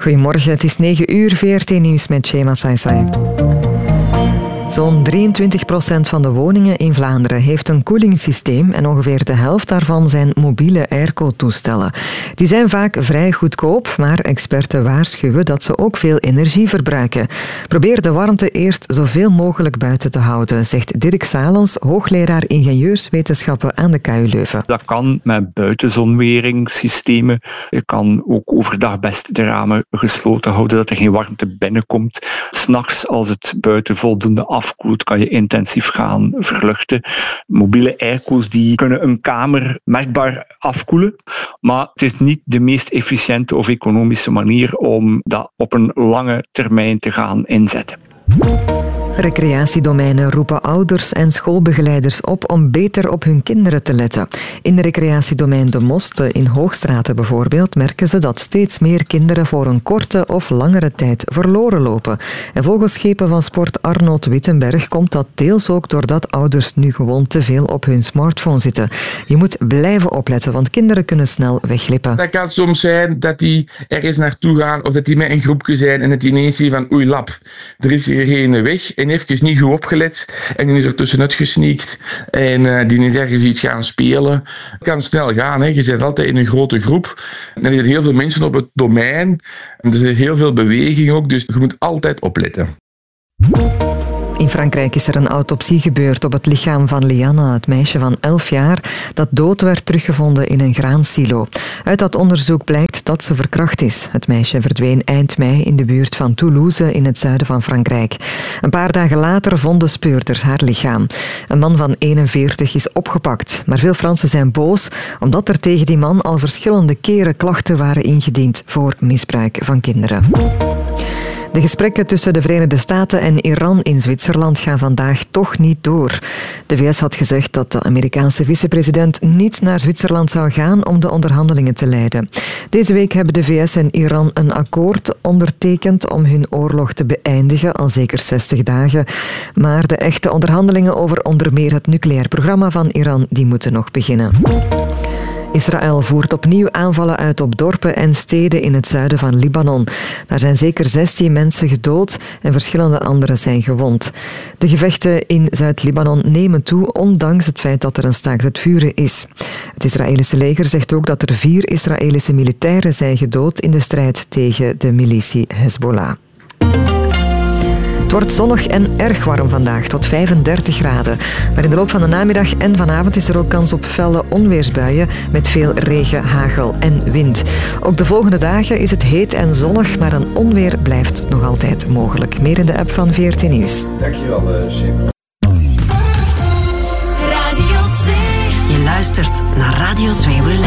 Goedemorgen, het is 9 uur, VRT Nieuws met Shema Saisai. Zo'n 23% van de woningen in Vlaanderen heeft een koelingssysteem en ongeveer de helft daarvan zijn mobiele airco-toestellen. Die zijn vaak vrij goedkoop, maar experten waarschuwen dat ze ook veel energie verbruiken. Probeer de warmte eerst zoveel mogelijk buiten te houden, zegt Dirk Salens, hoogleraar ingenieurswetenschappen aan de KU Leuven. Dat kan met buitenzonweringssystemen. Je kan ook overdag best de ramen gesloten houden, dat er geen warmte binnenkomt. 's Nachts, als het buiten voldoende afkoelt, kan je intensief gaan verluchten. Mobiele airco's die kunnen een kamer merkbaar afkoelen, maar het is niet de meest efficiënte of economische manier om dat op een lange termijn te gaan inzetten. Recreatiedomeinen roepen ouders en schoolbegeleiders op om beter op hun kinderen te letten. In de recreatiedomein De Moste in Hoogstraten bijvoorbeeld merken ze dat steeds meer kinderen voor een korte of langere tijd verloren lopen. En volgens schepen van sport Arnold Wittenberg komt dat deels ook doordat ouders nu gewoon te veel op hun smartphone zitten. Je moet blijven opletten, want kinderen kunnen snel wegglippen. Dat kan soms zijn dat die ergens naartoe gaan of dat die met een groepje zijn en het ineens zien van oei lap, er is hier geen weg. En even niet goed opgelet en die is er tussenuit gesneakt en die is ergens iets gaan spelen. Het kan snel gaan, hè. Je zit altijd in een grote groep en er zijn heel veel mensen op het domein en er is heel veel beweging ook, dus je moet altijd opletten. In Frankrijk is er een autopsie gebeurd op het lichaam van Lianna, het meisje van 11 jaar, dat dood werd teruggevonden in een graansilo. Uit dat onderzoek blijkt dat ze verkracht is. Het meisje verdween eind mei in de buurt van Toulouse in het zuiden van Frankrijk. Een paar dagen later vonden speurders haar lichaam. Een man van 41 is opgepakt, maar veel Fransen zijn boos omdat er tegen die man al verschillende keren klachten waren ingediend voor misbruik van kinderen. De gesprekken tussen de Verenigde Staten en Iran in Zwitserland gaan vandaag toch niet door. De VS had gezegd dat de Amerikaanse vicepresident niet naar Zwitserland zou gaan om de onderhandelingen te leiden. Deze week hebben de VS en Iran een akkoord ondertekend om hun oorlog te beëindigen, al zeker 60 dagen. Maar de echte onderhandelingen over onder meer het nucleair programma van Iran, die moeten nog beginnen. Israël voert opnieuw aanvallen uit op dorpen en steden in het zuiden van Libanon. Daar zijn zeker 16 mensen gedood en verschillende anderen zijn gewond. De gevechten in Zuid-Libanon nemen toe, ondanks het feit dat er een staakt het vuren is. Het Israëlische leger zegt ook dat er 4 Israëlische militairen zijn gedood in de strijd tegen de militie Hezbollah. Het wordt zonnig en erg warm vandaag, tot 35 graden. Maar in de loop van de namiddag en vanavond is er ook kans op felle onweersbuien met veel regen, hagel en wind. Ook de volgende dagen is het heet en zonnig, maar een onweer blijft nog altijd mogelijk. Meer in de app van VRT Nieuws. Dankjewel, Shema. Radio 2. Je luistert naar Radio 2 Relax.